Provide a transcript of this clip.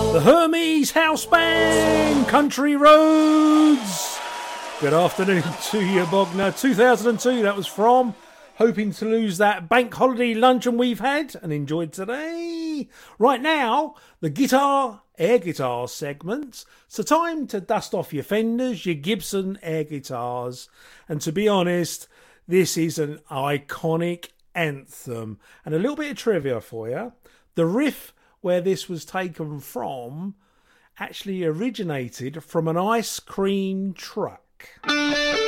The Hermes House Band, Country Roads. Good afternoon to you, Bogner. 2002, that was from. Hoping to lose that bank holiday luncheon we've had and enjoyed today. Right now, the air guitar segment. So time to dust off your Fenders, your Gibson air guitars. And to be honest, this is an iconic anthem. And a little bit of trivia for you. The riff where this was taken from actually originated from an ice cream truck.